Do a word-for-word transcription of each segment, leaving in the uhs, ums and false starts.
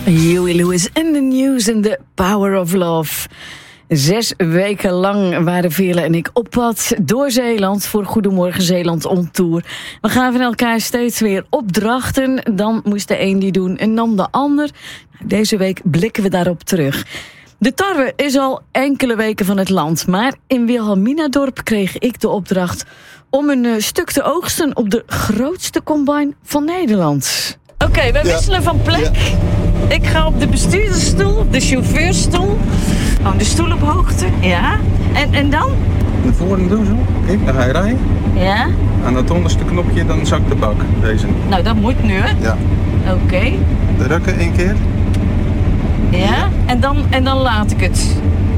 Huey Lewis en The News en The Power of Love. Zes weken lang waren Veerle en ik op pad door Zeeland voor Goedemorgen Zeeland on tour. We gaven elkaar steeds weer opdrachten. Dan moest de een die doen en dan de ander. Deze week blikken we daarop terug. De tarwe is al enkele weken van het land, maar in Wilhelminadorp kreeg ik de opdracht om een uh, stuk te oogsten op de grootste combine van Nederland. Oké, okay, we wisselen ja. van plek. Ja. Ik ga op de bestuurdersstoel, op de chauffeurstoel. Oh, de stoel op hoogte, ja. En, en dan? De voren doen zo. Kijk, dan ga je rijden. Ja. Aan dat onderste knopje, dan zakt de bak, deze. Nou, dat moet nu, hè? Ja. Oké. Okay. Drukken één keer. Ja, ja. En, dan, en dan laat ik het.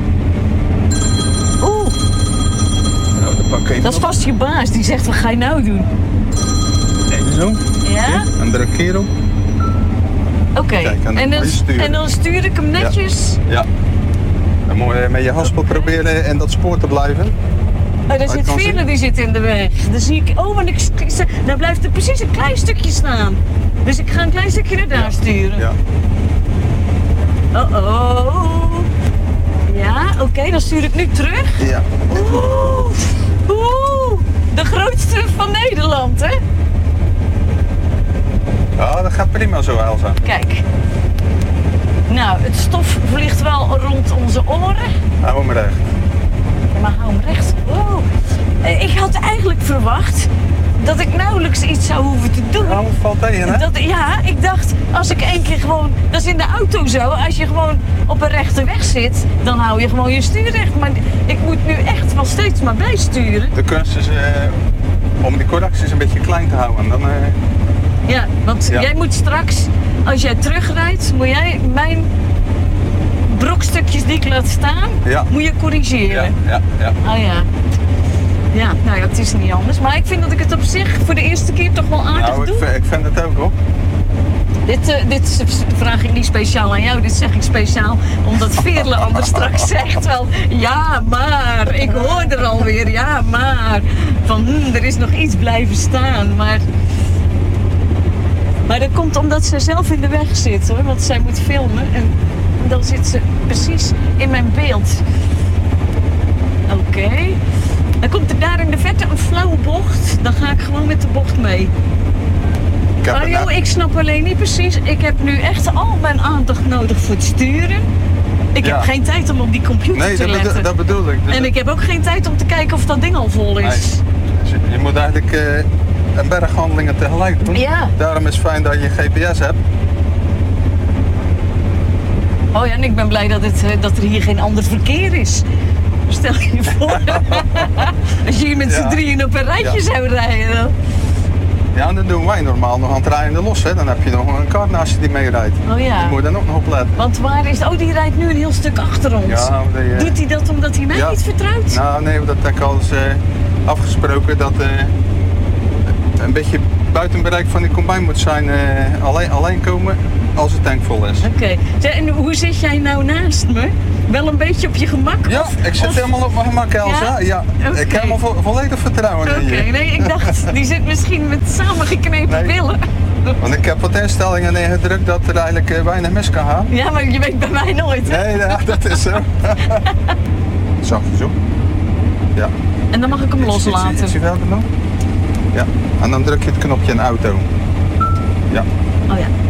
Oeh. Nou, dan pak even dat is op. vast je baas, die zegt, wat ga je nou doen? Even zo. Ja. Okay. En druk keer op. Oké, okay. en, en dan stuur ik hem netjes? Ja. ja. Dan moet je met je haspel proberen in dat spoor te blijven. Oh, daar zit Veerle, die zit in de weg. Dan zie ik, oh, en ik, dan blijft er precies een klein stukje staan. Dus ik ga een klein stukje naar daar ja. sturen. Ja. Oh, oh. Ja, oké, okay, dan stuur ik nu terug. Ja. Oeh, oeh, de grootste van Nederland, hè? Ja, dat gaat prima zo, Elsa. Kijk. Nou, het stof vliegt wel rond onze oren. Hou hem recht. Ja, maar hou hem recht. Wow. Ik had eigenlijk verwacht dat ik nauwelijks iets zou hoeven te doen. Nou, het valt tegen, hè? Dat, ja, ik dacht, als ik één keer gewoon... Dat is in de auto zo. Als je gewoon op een rechte weg zit, dan hou je gewoon je stuur recht. Maar ik moet nu echt wel steeds maar bijsturen. De kunst is uh, om die correcties een beetje klein te houden. Dan... Uh... Ja, want ja. jij moet straks, als jij terugrijdt, moet jij mijn brokstukjes die ik laat staan, ja. moet je corrigeren. Ja, ja, ja. Oh ja. Ja, nou ja, het is niet anders. Maar ik vind dat ik het op zich voor de eerste keer toch wel aardig nou, doe. Nou, ik, ik vind het ook hoor. Dit, uh, dit vraag ik niet speciaal aan jou, dit zeg ik speciaal omdat Veerle anders straks zegt wel, ja maar, ik hoor er alweer, ja maar, van hm, er is nog iets blijven staan, maar... Maar dat komt omdat ze zelf in de weg zit hoor, want zij moet filmen en dan zit ze precies in mijn beeld. Oké. Okay. Dan komt er daar in de verte een flauwe bocht, dan ga ik gewoon met de bocht mee. Mario, ik snap alleen niet precies, ik heb nu echt al mijn aandacht nodig voor het sturen. Ik ja. heb geen tijd om op die computer nee, te dat letten. Nee, dat bedoel ik. Dus en ik heb ook geen tijd om te kijken of dat ding al vol is. Nee. Je moet eigenlijk... Uh... en berghandelingen tegelijk doen. Ja. Daarom is het fijn dat je G P S hebt. Oh ja, en ik ben blij dat, het, dat er hier geen ander verkeer is. Stel je voor, als je hier met z'n ja. drieën op een rijtje ja. zou rijden. Dan. Ja, en dat doen wij normaal nog aan het rijden los. Hè. Dan heb je nog een kar naast je die mee rijdt. Oh ja. Je moet daar ook nog op letten. Want waar is... Oh, die rijdt nu een heel stuk achter ons. Ja, die, uh... Doet hij dat omdat hij mij ja. niet vertrouwt? Nou, nee, dat heb ik al eens uh, afgesproken dat... Uh, een beetje buiten bereik van die combine moet zijn, uh, alleen, alleen komen als het tank vol is. Oké, okay. En hoe zit jij nou naast me? Wel een beetje op je gemak? Ja, of, ik zit of... helemaal op mijn gemak, Elsa. Ja? Ja. Okay. Ik heb helemaal vo- volledig vertrouwen okay. in je. Oké, nee, ik dacht, die zit misschien met samengeknepen nee. billen. Want ik heb wat instellingen ingedrukt dat er eigenlijk uh, weinig mis kan gaan. Ja, maar je weet bij mij nooit. Hè? Nee, ja, dat is zo. Zachtjes op. Ja. En dan mag ik hem iets, loslaten. Iets, iets, iets Ja, en dan druk je het knopje in auto. Ja. Oh ja.